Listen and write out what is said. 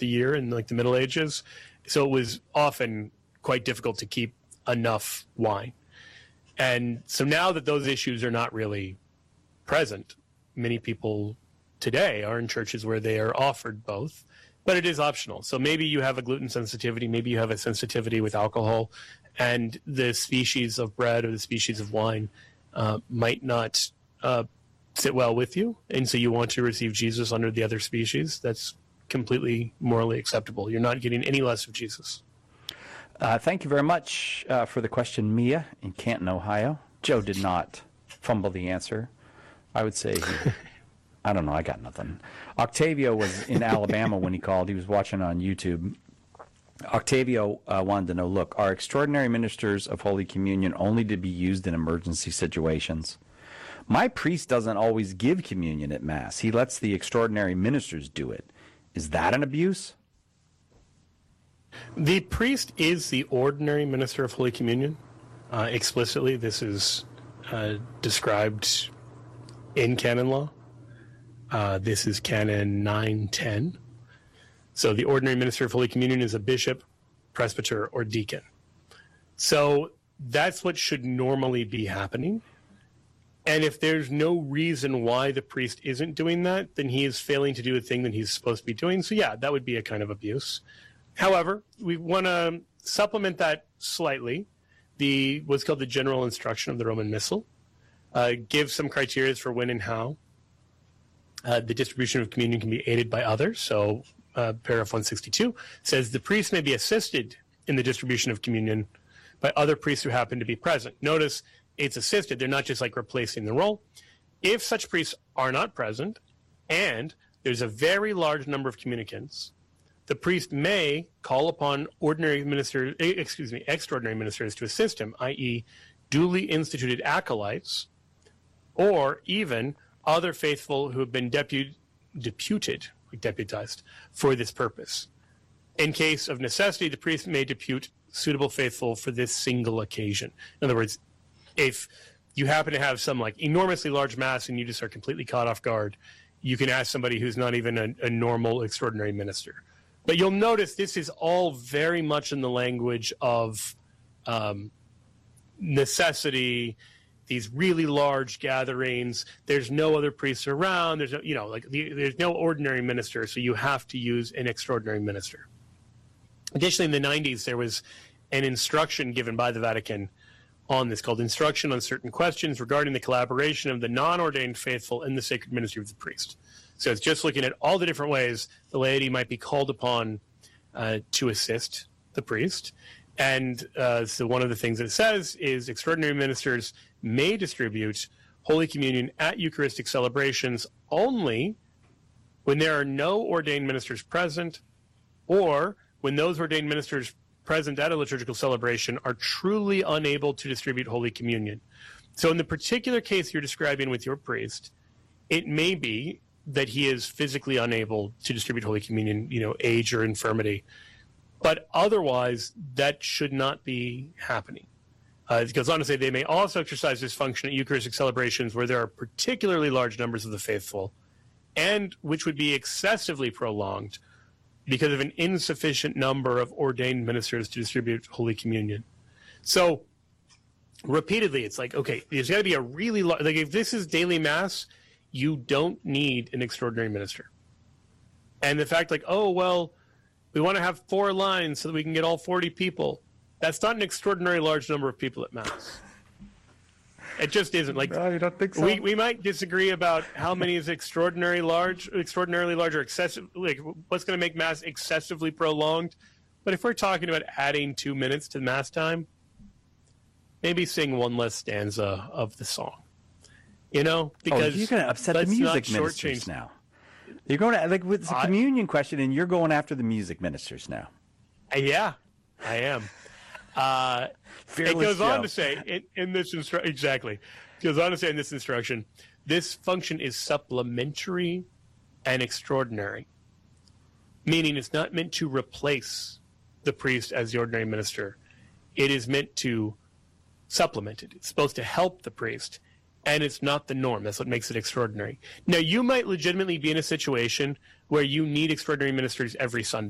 the year in like the Middle Ages. So it was often quite difficult to keep enough wine. And so now that those issues are not really present, many people today are in churches where they are offered both, but it is optional. So maybe you have a gluten sensitivity, maybe you have a sensitivity with alcohol, and the species of bread or the species of wine might not sit well with you, and so you want to receive Jesus under the other species. That's completely morally acceptable. You're not getting any less of Jesus. Thank you very much for the question, Mia in Canton, Ohio. Joe did not fumble the answer. I would say, I don't know, I got nothing. Octavio was in Alabama when he called. He was watching on YouTube. Octavio wanted to know, look, are extraordinary ministers of Holy Communion only to be used in emergency situations? My priest doesn't always give communion at Mass. He lets the extraordinary ministers do it. Is that an abuse? The priest is the ordinary minister of Holy Communion. Explicitly, this is described in canon law. This is Canon 910. So the ordinary minister of Holy Communion is a bishop, presbyter, or deacon. So that's what should normally be happening. And if there's no reason why the priest isn't doing that, then he is failing to do a thing that he's supposed to be doing. So yeah, that would be a kind of abuse. However, we want to supplement that slightly. What's called the general instruction of the Roman Missal gives some criteria for when and how the distribution of communion can be aided by others. So paragraph 162 says the priest may be assisted in the distribution of communion by other priests who happen to be present. Notice it's assisted. They're not just like replacing the role. If such priests are not present and there's a very large number of communicants, the priest may call upon extraordinary ministers to assist him, i.e. duly instituted acolytes, or even other faithful who have been deputized for this purpose. In case of necessity, the priest may depute suitable faithful for this single occasion. In other words, if you happen to have some like enormously large mass and you just are completely caught off guard, you can ask somebody who's not even a normal extraordinary minister. But you'll notice this is all very much in the language of necessity, these really large gatherings. There's no other priests around. There's no, there's no ordinary minister, so you have to use an extraordinary minister. Additionally, in the 90s, there was an instruction given by the Vatican on this called Instruction on Certain Questions regarding the collaboration of the non-ordained faithful in the sacred ministry of the priest. So it's just looking at all the different ways the laity might be called upon to assist the priest. And so one of the things that it says is extraordinary ministers may distribute Holy Communion at Eucharistic celebrations only when there are no ordained ministers present, or when those ordained ministers present at a liturgical celebration are truly unable to distribute Holy Communion. So in the particular case you're describing with your priest, it may be that he is physically unable to distribute Holy Communion, age or infirmity. But otherwise, that should not be happening. It goes on to say they may also exercise this function at Eucharistic celebrations where there are particularly large numbers of the faithful, and which would be excessively prolonged because of an insufficient number of ordained ministers to distribute Holy Communion. So, repeatedly, it's like, okay, there's got to be a really large, like if this is daily Mass, you don't need an extraordinary minister. And the fact like, oh, well, we want to have 4 lines so that we can get all 40 people. That's not an extraordinary large number of people at Mass. It just isn't. Like, no, you don't think so? We might disagree about how many is extraordinarily large, or excessive, like what's going to make Mass excessively prolonged. But if we're talking about adding 2 minutes to Mass time, maybe sing one less stanza of the song. Because you're going to upset the music ministers now. You're going to, like, with the communion question, and you're going after the music ministers now. Yeah, I am. It goes on to say in this instruction, this function is supplementary and extraordinary, meaning it's not meant to replace the priest as the ordinary minister. It is meant to supplement it. It's supposed to help the priest. And it's not the norm. That's what makes it extraordinary. Now, you might legitimately be in a situation where you need extraordinary ministers every Sunday.